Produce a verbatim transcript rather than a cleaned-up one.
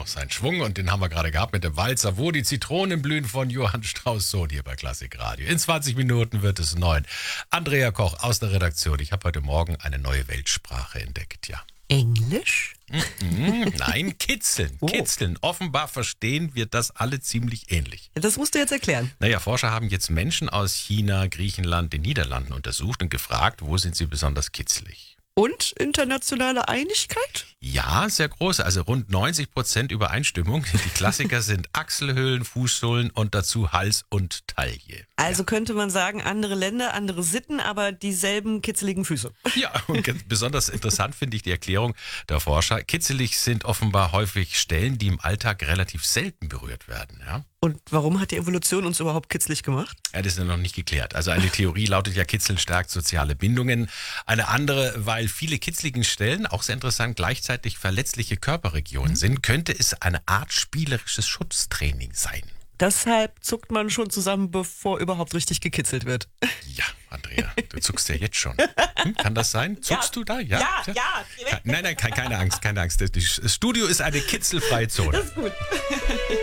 auch seinen Schwung und den haben wir gerade gehabt mit dem Walzer, wo die Zitronen blühen von Johann Strauss-Sohn hier bei Klassik Radio. In zwanzig Minuten wird es neun. Andrea Koch aus der Redaktion. Ich habe heute Morgen eine neue Weltsprache entdeckt, ja. Englisch? Mhm, nein, kitzeln, Oh. kitzeln. Offenbar verstehen wir das alle ziemlich ähnlich. Das musst du jetzt erklären. Naja, Forscher haben jetzt Menschen aus China, Griechenland, den Niederlanden untersucht und gefragt, wo sind sie besonders kitzelig. Und internationale Einigkeit? Ja, sehr groß, also rund neunzig Prozent Übereinstimmung. Die Klassiker sind Achselhöhlen, Fußsohlen und dazu Hals und Taille. Also könnte man sagen, andere Länder, andere Sitten, aber dieselben kitzeligen Füße. Ja, und ganz besonders interessant finde ich die Erklärung der Forscher. Kitzelig sind offenbar häufig Stellen, die im Alltag relativ selten berührt werden. Ja? Und warum hat die Evolution uns überhaupt kitzlig gemacht? Ja, das ist ja noch nicht geklärt. Also eine Theorie lautet ja, Kitzeln stärkt soziale Bindungen. Eine andere, weil viele kitzligen Stellen, auch sehr interessant, gleichzeitig verletzliche Körperregionen sind, könnte es eine Art spielerisches Schutztraining sein. Deshalb zuckt man schon zusammen, bevor überhaupt richtig gekitzelt wird. Ja, Andrea, du zuckst ja jetzt schon. Hm, kann das sein? Zuckst Ja. du da? Ja. Ja, ja. Ke- Nein, nein, ke- keine Angst, keine Angst. Das Studio ist eine kitzelfreie Zone. Das ist gut.